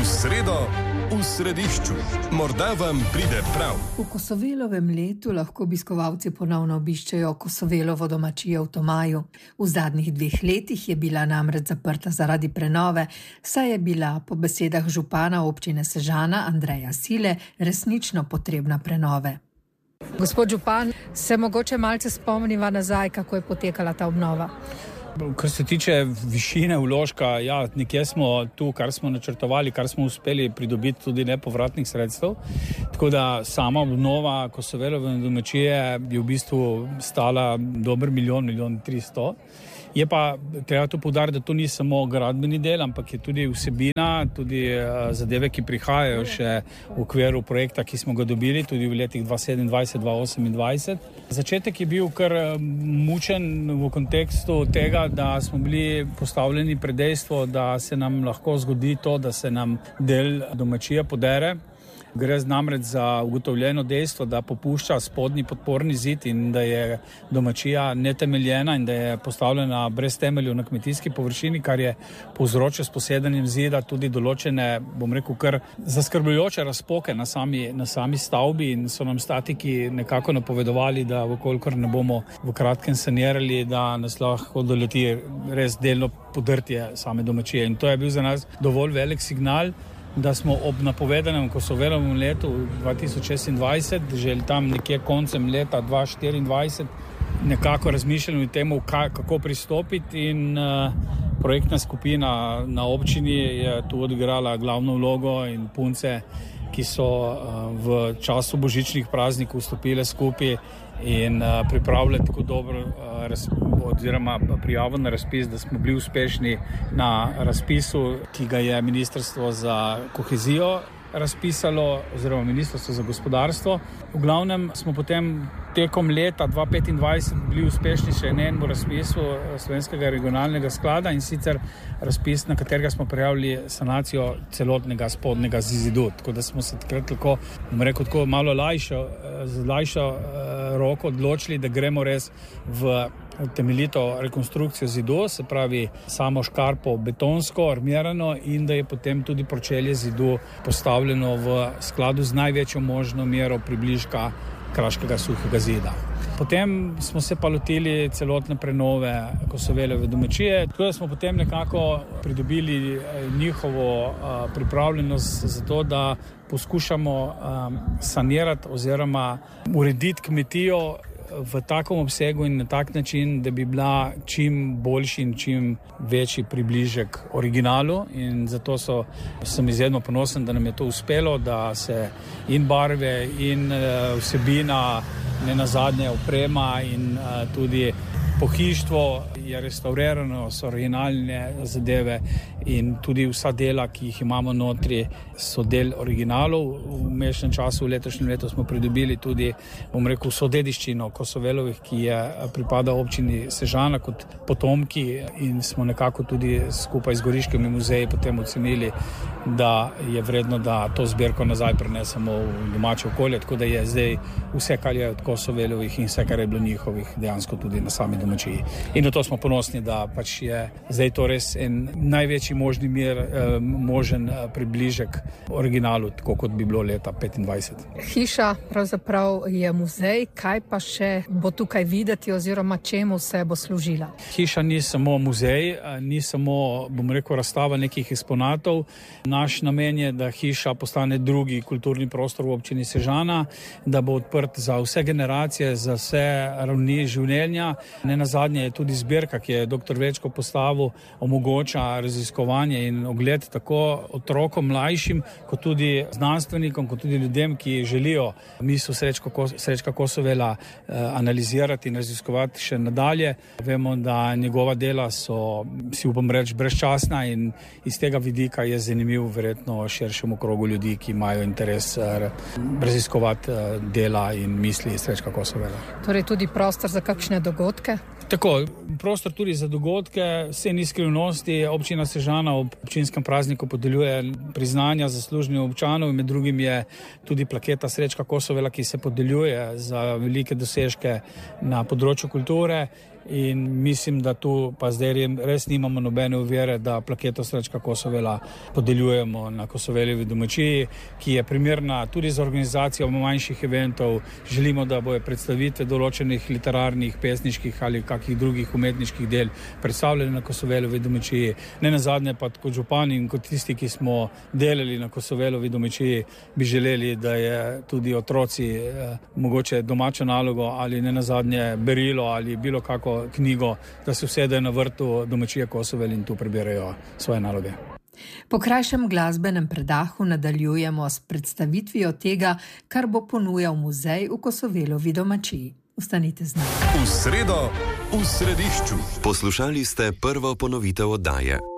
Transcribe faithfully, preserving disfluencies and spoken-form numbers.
sredo v središču. Morda vam pride prav. V Kosovelovem letu lahko obiskovalci ponovno obiščejo Kosovelovo domačijo v Tomaju. V zadnjih dveh letih je bila namreč zaprta zaradi prenove, saj je bila po besedah župana občine Sežana Andreja Sile resnično potrebna prenove. Gospod župan, se mogoče malce spomniva nazaj, kako je potekala ta obnova? Kar se tiče višine vložka, ja, nekje smo tu, kar smo načrtovali, kar smo uspeli pridobiti tudi nepovratnih sredstev. Tako da sama obnova Kosovelove domačije je v bistvu stala dober milijon, milijon tristo. Je pa treba to poudariti, da to ni samo gradbeni del, ampak je tudi vsebina, tudi zadeve, ki prihajajo še v okviru projekta, ki smo ga dobili tudi v letih dva tisoč sedemindvajset dva tisoč osemindvajset. Začetek je bil kar mučen v kontekstu tega, da smo bili postavljeni pred dejstvo, da se nam lahko zgodi to, da se nam del domačije podere. Gre namreč za ugotovljeno dejstvo, da popušča spodnji podporni zid in da je domačija netemeljena in da je postavljena brez temeljev na kmetijski površini, kar je povzročilo s posedanjem zida tudi določene, bom rekel, kar zaskrbljujoče razpoke na sami, na sami stavbi, in so nam statiki nekako napovedovali, da vkolikor ne bomo v kratkem sanirali, da nas lahko doleti res delno podrtje same domačije. In to je bil za nas dovolj velik signal, da smo ob napovedanem Kosovelovem letu dva tisoč šestindvajset, že tam nekje koncem leta dva tisoč štiriindvajset, nekako razmišljali o tem, kako pristopiti, in uh, projektna skupina na občini je tu odigrala glavno vlogo, in punce, ki so uh, v času božičnih praznikov vstopile skupaj in uh, pripravljali tako dobro uh, raz, oziroma prijavo na razpis, da smo bili uspešni na razpisu, ki ga je Ministrstvo za kohezijo razpisalo, oziroma Ministrstvo za gospodarstvo. V glavnem smo potem tekom leta dva tisoč petindvajset bili uspešni še na enem razpisu Slovenskega regionalnega sklada, in sicer razpis, na katerega smo prijavili sanacijo celotnega spodnjega zidu. Tako da smo se takrat lahko, bom rekel, tako malo lajšo, z lajšo roko odločili, da gremo res v temeljito rekonstrukcijo zidu, se pravi samo škarpo betonsko, armirano, in da je potem tudi pročelje zidu postavljeno v skladu z največjo možno mero približka kraškega suhega zida. Potem smo se pa lotili celotne prenove Kosovelove domačije, tako da smo potem nekako pridobili njihovo pripravljenost za to, da poskušamo sanirati oziroma urediti kmetijo v takom obsegu in na tak način, da bi bila čim boljši in čim večji približek originalu, in zato so, sem izredno ponosen, da nam je to uspelo, da se in barve in vsebina, ne nazadnje oprema in tudi pohištvo je restaurirano, so originalne zadeve, in tudi vsa dela, ki jih imamo notri, so del originalov. V mešnem času, v letošnjem letu, smo pridobili tudi, bom rekel, vso dediščino Kosovelovih, ki je pripada občini Sežana kot potomki, in smo nekako tudi skupaj z Goriškimi muzeji potem ocenili, da je vredno, da to zbirko nazaj prenesemo v domače okolje, tako da je zdaj vse, kar je od Kosovelovih in vse, kar je bilo njihovih, dejansko tudi na sami domačiji. In na to smo ponosni, da pač je zdaj to res en največji možni mir, eh, možen eh, približek originalu, tako kot bi bilo leta petindvajset. Hiša pravzaprav je muzej, kaj pa še bo tukaj videti oziroma čemu se bo služila? Hiša ni samo muzej, ni samo, bom rekel, razstava nekih eksponatov. Naš namen je, da hiša postane drugi kulturni prostor v občini Sežana, da bo odprt za vse generacije, za vse ravni življenja. Ne nazadnje je tudi zbirka, ki je doktor Večko postavil, omogoča raziskovanje in ogled tako otrokom, mlajšim, kot tudi znanstvenikom, kot tudi ljudem, ki želijo misel Srečka Kosovela eh, analizirati in raziskovati še nadalje. Vemo, da njegova dela so, si upam reči, brezčasna, in iz tega vidika je zanimiv verjetno širšemu krogu ljudi, ki imajo interes eh, raziskovati eh, dela in misli Srečka Kosovela. Torej tudi prostor za kakšne dogodke? Tako, prostor tudi za dogodke, vse ni skrivnosti. Občina Sežana ob občinskem prazniku podeljuje priznanja zaslužnim občanov, med drugim je tudi plaketa Srečka Kosovela, ki se podeljuje za velike dosežke na področju kulture. in mislim, da tu pa zdaj res nimamo nobene uvere, da plaketo Srečka Kosovela podeljujemo na Kosoveljevi domačiji, ki je primerna tudi za organizacijo manjših eventov. Želimo, da bojo predstavitve določenih literarnih, pesniških ali kakih drugih umetniških del predstavljeni na Kosoveljevi domačiji. Ne nazadnje pa kot župani in kot tisti, ki smo delali na Kosoveljevi domačiji, bi želeli, da je tudi otroci eh, mogoče domačo nalogo ali ne nazadnje berilo ali bilo kako knjigo, da se usedejo na vrtu domačije Kosovel in tu preberajo svoje naloge. Po krajšem glasbenem predahu nadaljujemo s predstavitvijo tega, kar bo ponujal muzej v Kosovelovi domačiji. Ostanite z nami. V sredo v središču. Poslušali ste prvo ponovitev oddaje.